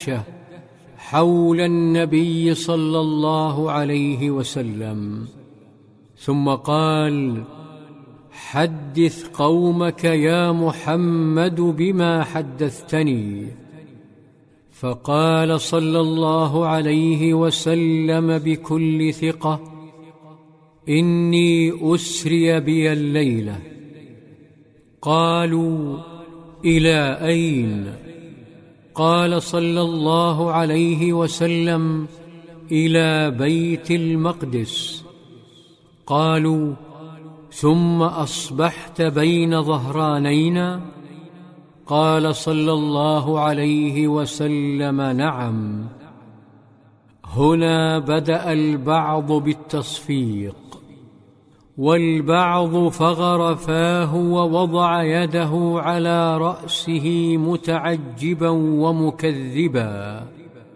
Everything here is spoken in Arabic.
الدهشة حول النبي صلى الله عليه وسلم، ثم قال: حدث قومك يا محمد بما حدثتني. فقال صلى الله عليه وسلم بكل ثقة: إني أسري بي الليلة. قالوا: إلى أين؟ قال صلى الله عليه وسلم: إلى بيت المقدس. قالوا: ثم أصبحت بين ظهرانينا؟ قال صلى الله عليه وسلم: نعم. هنا بدأ البعض بالتصفيق، والبعض فغر فاه ووضع يده على رأسه متعجبا ومكذبا.